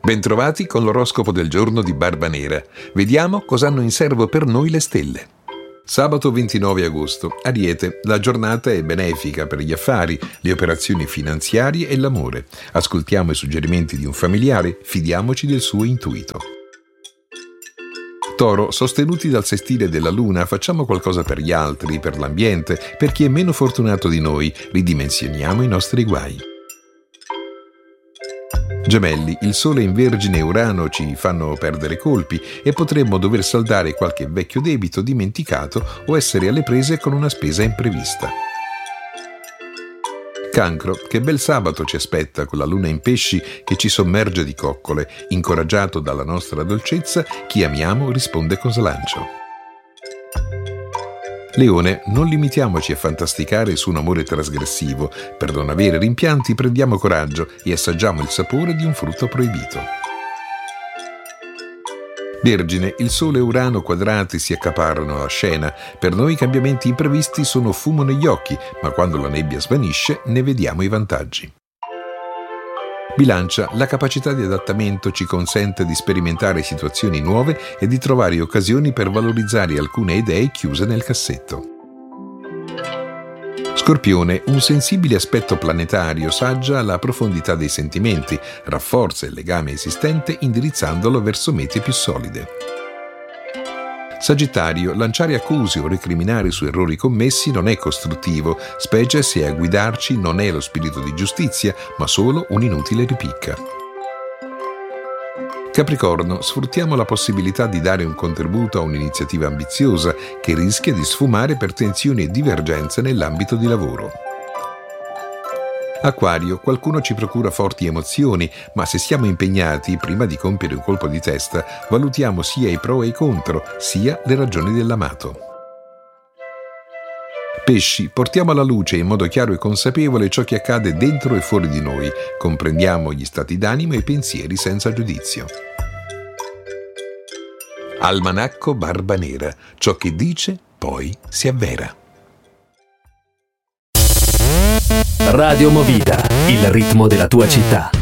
Bentrovati con l'oroscopo del giorno di Barbanera. Vediamo cosa hanno in serbo per noi le stelle. Sabato 29 agosto, Ariete, la giornata è benefica per gli affari, le operazioni finanziarie e l'amore. Ascoltiamo i suggerimenti di un familiare, fidiamoci del suo intuito. Toro, sostenuti dal sestile della Luna, facciamo qualcosa per gli altri, per l'ambiente, per chi è meno fortunato di noi, ridimensioniamo i nostri guai. Gemelli, il Sole in Vergine e Urano ci fanno perdere colpi e potremmo dover saldare qualche vecchio debito dimenticato o essere alle prese con una spesa imprevista. Cancro, che bel sabato ci aspetta con la Luna in Pesci che ci sommerge di coccole. Incoraggiato dalla nostra dolcezza, chi amiamo risponde con slancio. Leone, non limitiamoci a fantasticare su un amore trasgressivo. Per non avere rimpianti prendiamo coraggio e assaggiamo il sapore di un frutto proibito. Vergine, il Sole e Urano quadrati si accaparrano la scena. Per noi i cambiamenti imprevisti sono fumo negli occhi, ma quando la nebbia svanisce ne vediamo i vantaggi. Bilancia, la capacità di adattamento ci consente di sperimentare situazioni nuove e di trovare occasioni per valorizzare alcune idee chiuse nel cassetto. Scorpione, un sensibile aspetto planetario saggia la profondità dei sentimenti, rafforza il legame esistente indirizzandolo verso mete più solide. Sagittario, lanciare accuse o recriminare su errori commessi non è costruttivo, specie se a guidarci non è lo spirito di giustizia, ma solo un'inutile ripicca. Capricorno, sfruttiamo la possibilità di dare un contributo a un'iniziativa ambiziosa che rischia di sfumare per tensioni e divergenze nell'ambito di lavoro. Acquario, qualcuno ci procura forti emozioni, ma se siamo impegnati, prima di compiere un colpo di testa, valutiamo sia i pro e i contro, sia le ragioni dell'amato. Pesci, portiamo alla luce in modo chiaro e consapevole ciò che accade dentro e fuori di noi, comprendiamo gli stati d'animo e i pensieri senza giudizio. Almanacco Barbanera, ciò che dice poi si avvera. Radio Movida, il ritmo della tua città.